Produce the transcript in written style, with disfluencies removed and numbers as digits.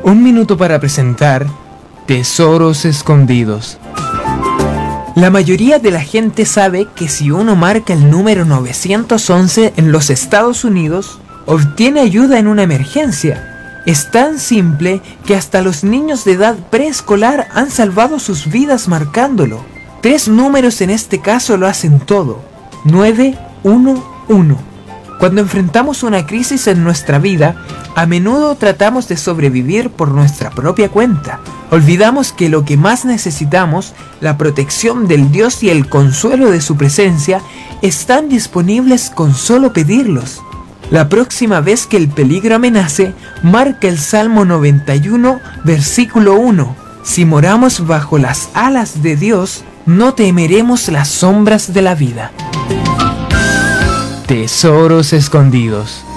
Un minuto para presentar Tesoros Escondidos. La mayoría de la gente sabe que si uno marca el número 911 en los Estados Unidos, obtiene ayuda en una emergencia. Es tan simple que hasta los niños de edad preescolar han salvado sus vidas marcándolo. 3 números en este caso lo hacen todo. 911. Cuando enfrentamos una crisis en nuestra vida, a menudo tratamos de sobrevivir por nuestra propia cuenta. Olvidamos que lo que más necesitamos, la protección del Dios y el consuelo de su presencia, están disponibles con solo pedirlos. La próxima vez que el peligro amenace, marca el Salmo 91, versículo 1. Si moramos bajo las alas de Dios, no temeremos las sombras de la vida. Tesoros Escondidos.